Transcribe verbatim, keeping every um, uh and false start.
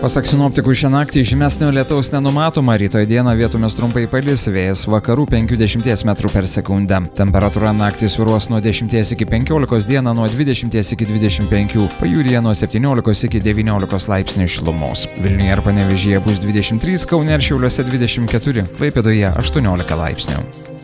Pasak sinoptikų, šią naktį žymesnio lietaus nenumatoma, rytoj dieną vietomis trumpai palis, vėjas vakarų penkiasdešimt metrų per sekundę. Temperatūra naktį svyruos nuo dešimties iki penkiolikos, dieną nuo dvidešimties iki dvidešimt penkių, pajūryje nuo septyniolikos iki devyniolikos laipsnių šilumos. Vilniuje ir Panevėžyje bus dvidešimt trys, Kaune ir Šiauliuose dvidešimt keturi, Klaipėdoje aštuoniolika laipsnių.